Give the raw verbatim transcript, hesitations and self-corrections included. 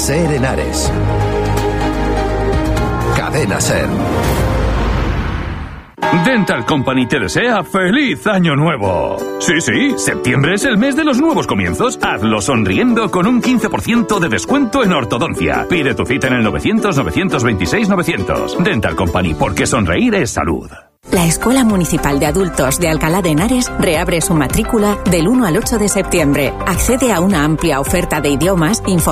SER en Ares. Cadena SER. Dental Company te desea ¡feliz año nuevo! Sí, sí, septiembre es el mes de los nuevos comienzos. Hazlo sonriendo con un quince por ciento de descuento en ortodoncia. Pide tu cita en el novecientos, novecientos veintiséis, novecientos. Dental Company, porque sonreír es salud. La Escuela Municipal de Adultos de Alcalá de Henares reabre su matrícula del uno al ocho de septiembre. Accede a una amplia oferta de idiomas, información